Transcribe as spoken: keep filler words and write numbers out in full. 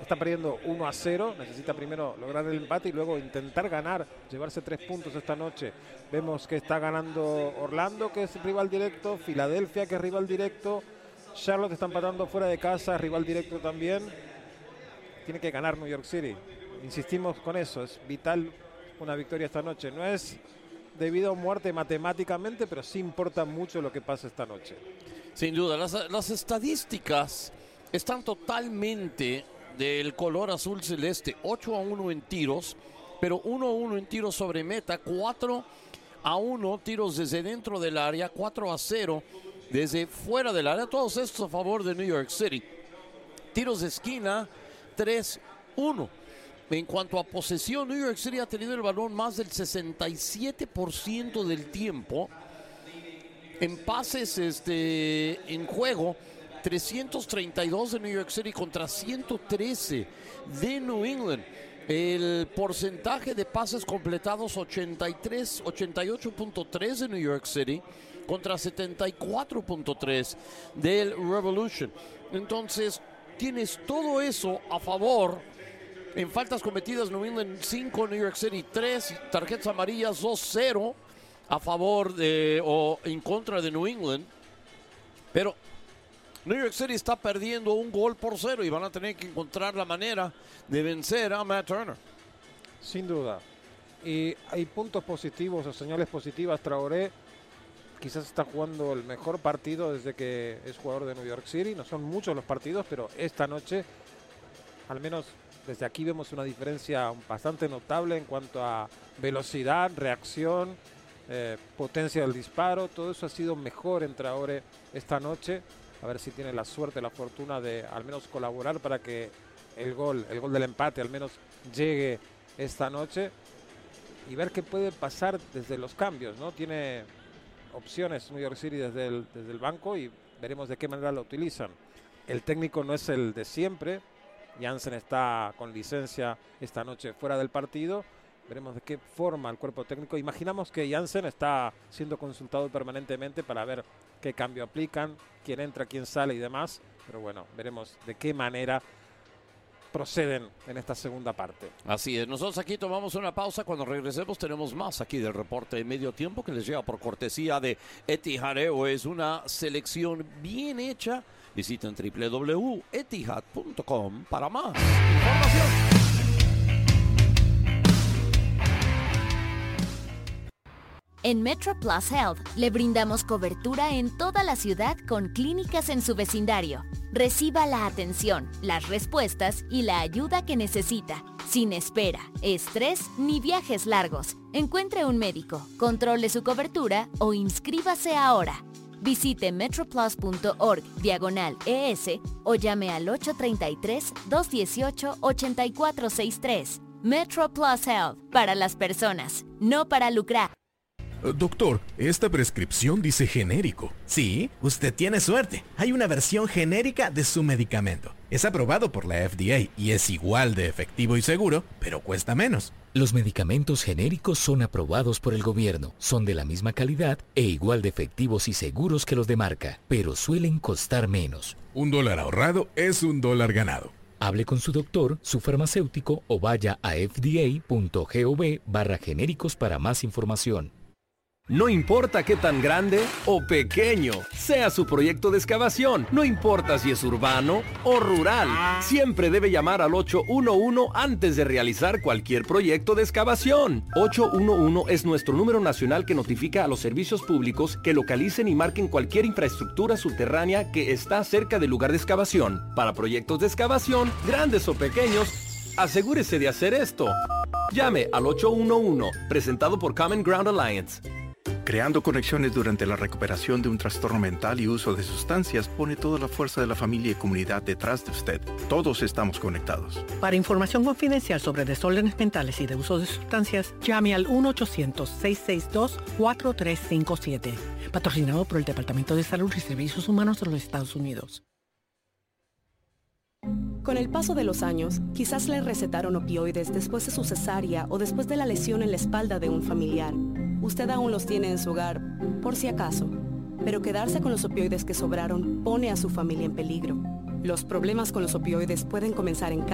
está perdiendo uno a cero, necesita primero lograr el empate y luego intentar ganar, llevarse tres puntos esta noche. Vemos que está ganando Orlando, que es rival directo, Filadelfia, que es rival directo, Charlotte está empatando fuera de casa, rival directo también. Tiene que ganar New York City. Insistimos con eso, es vital una victoria esta noche. No es debido a muerte matemáticamente, pero sí importa mucho lo que pasa esta noche. Sin duda, las, las estadísticas están totalmente del color azul celeste. ocho a uno en tiros, pero uno a uno en tiros sobre meta, cuatro a uno tiros desde dentro del área, cuatro a cero desde fuera del área. Todos estos a favor de New York City. Tiros de esquina, tres uno. En cuanto a posesión, New York City ha tenido el balón más del sesenta y siete por ciento del tiempo. En pases este, en juego, trescientos treinta y dos de New York City contra ciento trece de New England. El porcentaje de pases completados, ochenta y tres, ochenta y ocho punto tres de New York City contra setenta y cuatro punto tres del Revolution. Entonces, tienes todo eso a favor. En faltas cometidas, New England cinco, New York City tres, tarjetas amarillas dos cero a favor de o en contra de New England. Pero New York City está perdiendo un gol por cero y van a tener que encontrar la manera de vencer a Matt Turner. Sin duda. Y hay puntos positivos o señales positivas. Traoré quizás está jugando el mejor partido desde que es jugador de New York City. No son muchos los partidos, pero esta noche, al menos desde aquí, vemos una diferencia bastante notable en cuanto a velocidad, reacción, eh, potencia del disparo. Todo eso ha sido mejor en Traoré esta noche. A ver si tiene la suerte, la fortuna de al menos colaborar para que el gol, el gol del empate al menos llegue esta noche. Y ver qué puede pasar desde los cambios, ¿no? Tiene opciones New York City desde el, desde el banco y veremos de qué manera lo utilizan. El técnico no es el de siempre. Jansen está con licencia esta noche fuera del partido. Veremos de qué forma el cuerpo técnico. Imaginamos que Jansen está siendo consultado permanentemente para ver qué cambio aplican, quién entra, quién sale y demás. Pero bueno, veremos de qué manera proceden en esta segunda parte. Así es, nosotros aquí tomamos una pausa. Cuando regresemos tenemos más aquí del reporte de medio tiempo que les llega por cortesía de Etihad Airways. Es una selección bien hecha. Visiten doble u doble u doble u punto etihad punto com para más información. En MetroPlus Health le brindamos cobertura en toda la ciudad con clínicas en su vecindario. Reciba la atención, las respuestas y la ayuda que necesita, sin espera, estrés ni viajes largos. Encuentre un médico, controle su cobertura o inscríbase ahora. Visite metroplus.org diagonal ES o llame al ocho tres tres, dos uno ocho, ocho cuatro seis tres. MetroPlus Health, para las personas, no para lucrar. Doctor, esta prescripción dice genérico. Sí, usted tiene suerte. Hay una versión genérica de su medicamento. Es aprobado por la F D A y es igual de efectivo y seguro, pero cuesta menos. Los medicamentos genéricos son aprobados por el gobierno, son de la misma calidad e igual de efectivos y seguros que los de marca, pero suelen costar menos. Un dólar ahorrado es un dólar ganado. Hable con su doctor, su farmacéutico o vaya a f d a punto gov barra genéricos para más información. No importa qué tan grande o pequeño sea su proyecto de excavación, no importa si es urbano o rural, siempre debe llamar al ocho uno uno antes de realizar cualquier proyecto de excavación. ocho uno uno es nuestro número nacional que notifica a los servicios públicos que localicen y marquen cualquier infraestructura subterránea que está cerca del lugar de excavación. Para proyectos de excavación, grandes o pequeños, asegúrese de hacer esto. Llame al ocho uno uno, presentado por Common Ground Alliance. Creando conexiones durante la recuperación de un trastorno mental y uso de sustancias pone toda la fuerza de la familia y comunidad detrás de usted. Todos estamos conectados. Para información confidencial sobre desórdenes mentales y de uso de sustancias, llame al uno ochocientos, seiscientos sesenta y dos, cuatro tres cinco siete. Patrocinado por el Departamento de Salud y Servicios Humanos de los Estados Unidos. Con el paso de los años, quizás le recetaron opioides después de su cesárea o después de la lesión en la espalda de un familiar. Usted aún los tiene en su hogar, por si acaso. Pero quedarse con los opioides que sobraron pone a su familia en peligro. Los problemas con los opioides pueden comenzar en casa.